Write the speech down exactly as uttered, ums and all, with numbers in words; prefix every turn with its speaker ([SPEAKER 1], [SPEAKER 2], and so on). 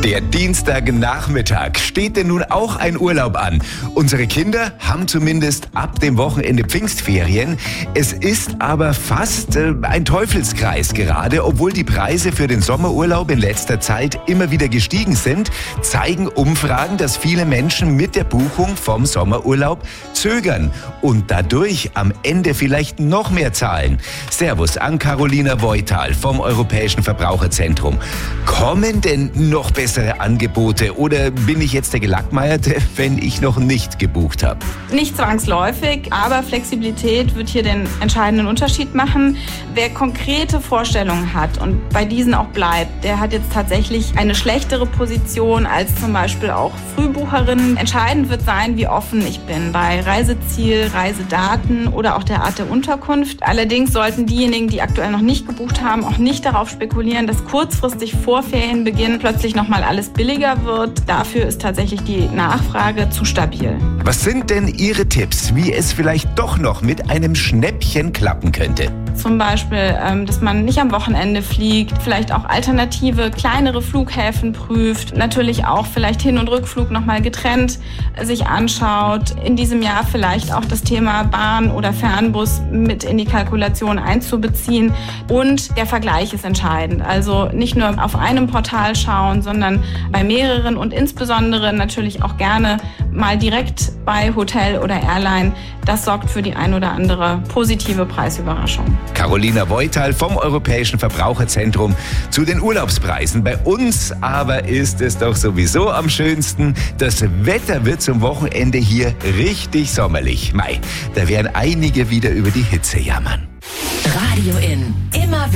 [SPEAKER 1] Der Dienstagnachmittag steht denn nun auch ein Urlaub an. Unsere Kinder haben zumindest ab dem Wochenende Pfingstferien. Es ist aber fast äh, ein Teufelskreis gerade. Obwohl die Preise für den Sommerurlaub in letzter Zeit immer wieder gestiegen sind, zeigen Umfragen, dass viele Menschen mit der Buchung vom Sommerurlaub zögern und dadurch am Ende vielleicht noch mehr zahlen. Servus an Carolina Voital vom Europäischen Verbraucherzentrum. Kommen denn noch bessere Angebote oder bin ich jetzt der Gelackmeierte, wenn ich noch nicht gebucht habe?
[SPEAKER 2] Nicht zwangsläufig, aber Flexibilität wird hier den entscheidenden Unterschied machen. Wer konkrete Vorstellungen hat und bei diesen auch bleibt, der hat jetzt tatsächlich eine schlechtere Position als zum Beispiel auch Frühbucherinnen. Entscheidend wird sein, wie offen ich bin bei Reiseziel, Reisedaten oder auch der Art der Unterkunft. Allerdings sollten diejenigen, die aktuell noch nicht gebucht haben, auch nicht darauf spekulieren, dass kurzfristig vor Ferienbeginn plötzlich nochmal alles billiger wird. Dafür ist tatsächlich die Nachfrage zu stabil.
[SPEAKER 1] Was sind denn Ihre Tipps, wie es vielleicht doch noch mit einem Schnäppchen klappen könnte?
[SPEAKER 2] Zum Beispiel, dass man nicht am Wochenende fliegt, vielleicht auch alternative, kleinere Flughäfen prüft, natürlich auch vielleicht Hin- und Rückflug nochmal getrennt sich anschaut, in diesem Jahr vielleicht auch das Thema Bahn oder Fernbus mit in die Kalkulation einzubeziehen und der Vergleich ist entscheidend. Also nicht nur auf einem Portal schauen, sondern bei mehreren und insbesondere natürlich auch gerne mal direkt bei Hotel oder Airline. Das sorgt für die ein oder andere positive Preisüberraschung.
[SPEAKER 1] Carolina Voital vom Europäischen Verbraucherzentrum zu den Urlaubspreisen. Bei uns aber ist es doch sowieso am schönsten. Das Wetter wird zum Wochenende hier richtig sommerlich. Mai, da werden einige wieder über die Hitze jammern.
[SPEAKER 3] Radio in. Immer